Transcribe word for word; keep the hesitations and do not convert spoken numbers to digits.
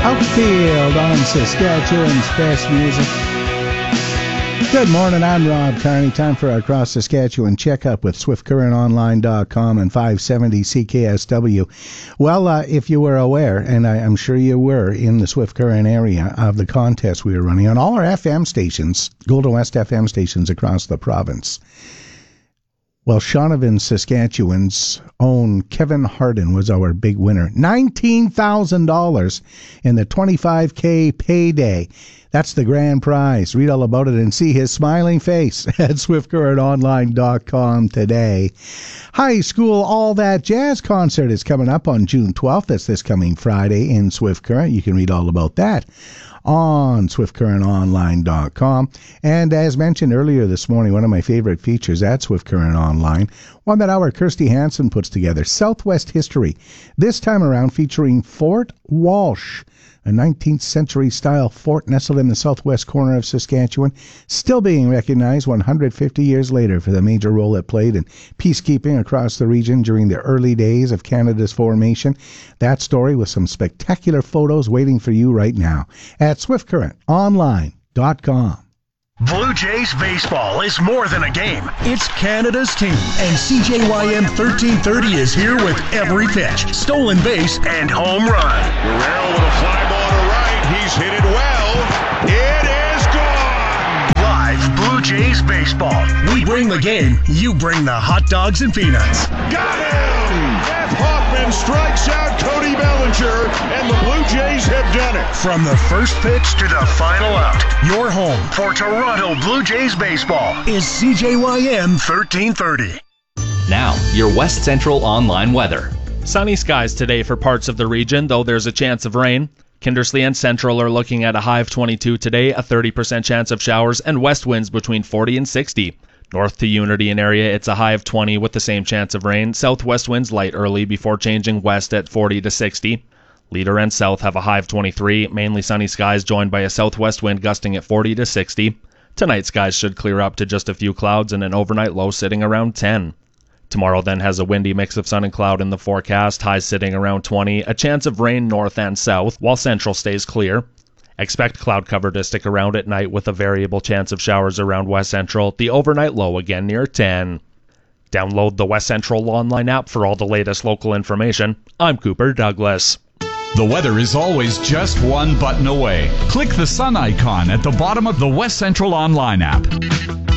Outfield on Saskatchewan's best music. Good morning, I'm Rob Carney. Time for our Across Saskatchewan checkup with Swift Current Online dot com and five seventy C K S W. Well, uh, if you were aware, and I, I'm sure you were in the Swift Current area, of the contest we were running on all our F M stations, Golden West F M stations across the province. Well, Shaunavon, Saskatchewan's own Kevin Harden was our big winner. nineteen thousand dollars in the twenty-five K payday. That's the grand prize. Read all about it and see his smiling face at Swift Current Online dot com today. High School All That Jazz concert is coming up on June twelfth. That's this coming Friday in Swift Current. You can read all about that on Swift Current Online dot com. And as mentioned earlier this morning, one of my favorite features at Swift Current Online, one that our Kirsty Hansen puts together, Southwest History. This time around featuring Fort Walsh, a nineteenth century style fort nestled in the southwest corner of Saskatchewan, still being recognized one hundred fifty years later for the major role it played in peacekeeping across the region during the early days of Canada's formation. That story with some spectacular photos waiting for you right now at Swift Current Online dot com. Blue Jays baseball is more than a game. It's Canada's team. And C J Y M thirteen thirty is here with every pitch, stolen base, and home run. Guerrero with a fly ball to right. He's hit it well. It is gone. Live Blue Jays baseball. We bring the game. You bring the hot dogs and peanuts. Got him! Jeff Hoffman strikes out Cody Bellinger, and the Blue Jays have done it. From the first pitch to the final out, your home for Toronto Blue Jays baseball is C J Y M thirteen thirty. Now, your West Central online weather. Sunny skies today for parts of the region, though there's a chance of rain. Kindersley and Central are looking at a high of twenty-two today, a thirty percent chance of showers, and west winds between forty and sixty. North to Unity and area, it's a high of twenty with the same chance of rain. Southwest winds light early before changing west at forty to sixty. Leader and South have a high of twenty-three, mainly sunny skies joined by a southwest wind gusting at forty to sixty. Tonight skies should clear up to just a few clouds and an overnight low sitting around ten. Tomorrow then has a windy mix of sun and cloud in the forecast, highs sitting around twenty, a chance of rain north and south, while central stays clear. Expect cloud cover to stick around at night with a variable chance of showers around west central, the overnight low again near ten. Download the West Central online app for all the latest local information. I'm Cooper Douglas. The weather is always just one button away. Click the sun icon at the bottom of the West Central Online app.